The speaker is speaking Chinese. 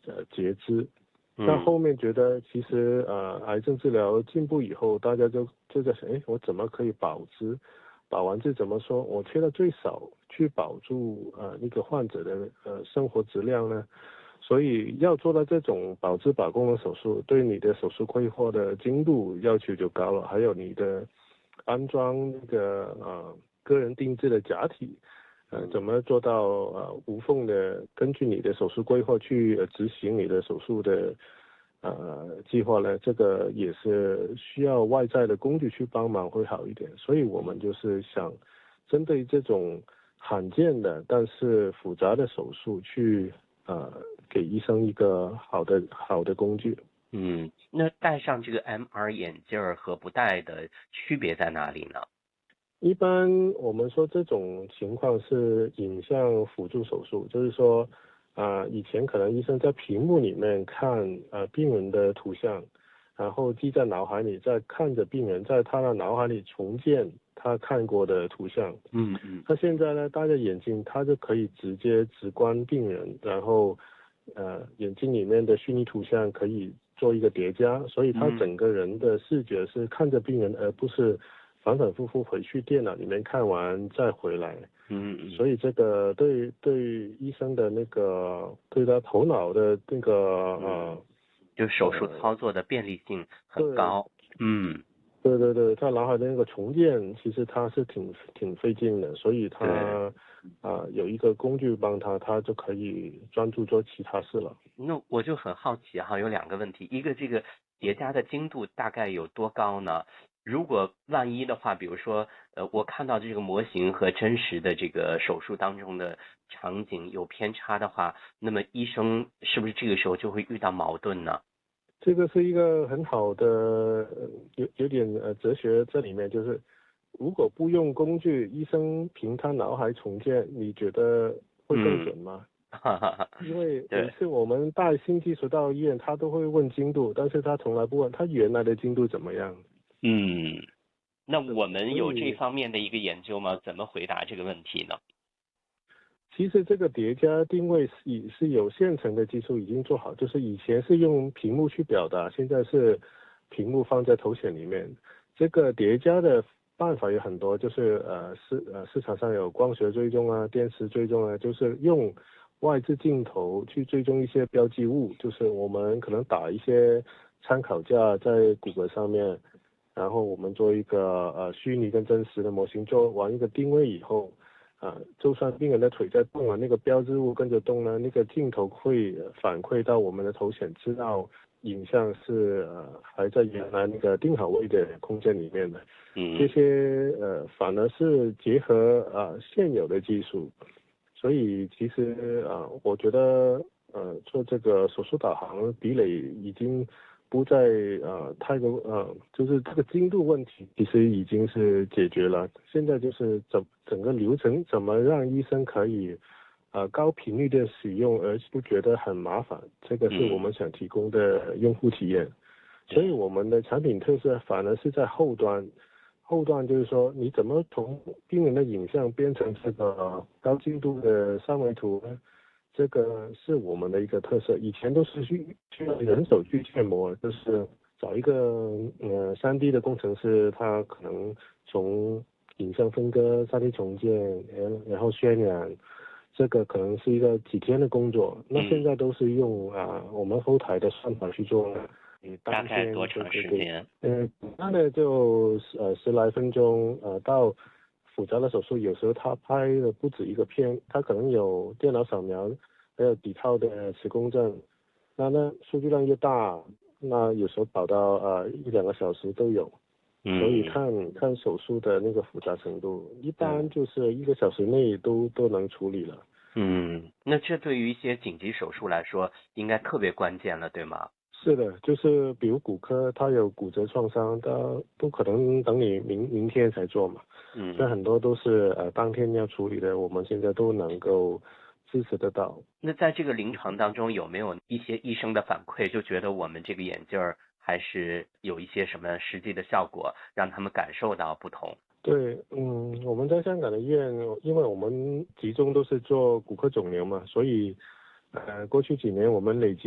截肢。那后面觉得其实癌症治疗进步以后，大家就在想，我怎么可以保肢？保完肢怎么说？我切的最少去保住那个患者的生活质量呢？所以要做到这种保肢保功能手术，对你的手术规划的精度要求就高了，还有你的安装那个个人定制的假体。怎么做到无缝的根据你的手术规划去执行你的手术的计划呢？这个也是需要外在的工具去帮忙会好一点。所以我们就是想针对这种罕见的但是复杂的手术去给医生一个好的工具。 那戴上这个 MR 眼镜和不戴的区别在哪里呢？ 一般我们说这种情况是影像辅助手术，就是说，以前可能医生在屏幕里面看病人的图像，然后记在脑海里，再看着病人在他的脑海里重建他看过的图像。他现在呢，戴着眼镜，他就可以直接直观病人，然后眼睛里面的虚拟图像可以做一个叠加，所以他整个人的视觉是看着病人，而不是反反复复回去电脑里面看完再回来。所以这个对医生的那个对他头脑的那个就手术操作的便利性很高。 对，他脑海的那个重建其实他是挺费劲的，所以他有一个工具帮他就可以专注做其他事了。 那我就很好奇哈，有2个问题，一个这个叠加的精度大概有多高呢？如果万一的话，比如说我看到这个模型和真实的这个手术当中的场景有偏差的话，那么医生是不是这个时候就会遇到矛盾呢？ 这个是一个很好的有点哲学在里面，就是如果不用工具，医生凭他脑海重建，你觉得会更准吗？因为每次我们带新技术到医院，他都会问精度，但是他从来不问他原来的精度怎么样。 那我们有这方面的一个研究吗？怎么回答这个问题呢？ 其实这个叠加定位是有现成的技术已经做好，就是以前是用屏幕去表达，现在是屏幕放在头显里面。这个叠加的办法有很多，就是市场上有光学追踪电磁追踪就是用外置镜头去追踪一些标记物，就是我们可能打一些参考架在骨骼上面，然后我们做一个虚拟跟真实的模型，做完一个定位以后。就算病人的腿在动了，那个标志物跟着动呢，那个镜头会反馈到我们的头显，知道影像是还在原来那个定好位的空间里面的。这些反而是结合现有的技术，所以其实我觉得做这个手术导航壁垒已经不再太过就是这个精度问题其实已经是解决了，现在就是整个流程怎么让医生可以高频率的使用而不觉得很麻烦，这个是我们想提供的用户体验。所以我们的产品特色反而是在后端就是说你怎么从病人的影像变成这个高精度的三维图呢？这个是我们的一个特色，以前都是需要人手去建模，就是找一个3D 的工程师，他可能从影像分割、3D 重建，然后渲染，这个可能是一个几天的工作。那现在都是用我们后台的算法去做。 大概多长时间？ 简单的就10来分钟，到复杂的手术，有时候他拍的不止一个片，他可能有电脑扫描，还有底套的磁共振，那数据量越大，那有时候跑到1-2个小时都有。所以看手术的那个复杂程度，一般就是1个小时内都能处理了。 那这对于一些紧急手术来说，应该特别关键了，对吗？ 是的，就是比如骨科，它有骨折创伤，它不可能等你明天才做嘛。所以很多都是当天要处理的，我们现在都能够支持得到。 那在这个临床当中，有没有一些医生的反馈，就觉得我们这个眼镜还是有一些什么实际的效果，让他们感受到不同？ 对，我们在香港的医院，因为我们集中都是做骨科肿瘤嘛，所以过去几年我们累积